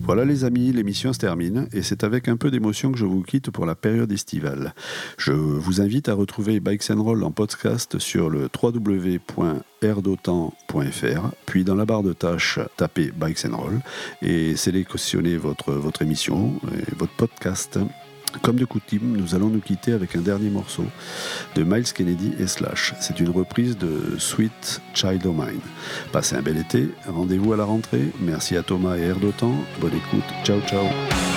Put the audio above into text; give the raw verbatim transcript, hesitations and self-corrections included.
Voilà les amis, l'émission se termine et c'est avec un peu d'émotion que je vous quitte pour la période estivale. Je vous invite à retrouver Bikes and Roll en podcast sur le w w w point air d'otan point f r, puis dans la barre de tâches, tapez Bikes and Roll et sélectionnez votre, votre émission et votre podcast. Comme de coutume, nous allons nous quitter avec un dernier morceau de Myles Kennedy et Slash. C'est une reprise de Sweet Child O' Mine. Passez un bel été, rendez-vous à la rentrée. Merci à Thomas et Air d'Otan. Bonne écoute, ciao ciao.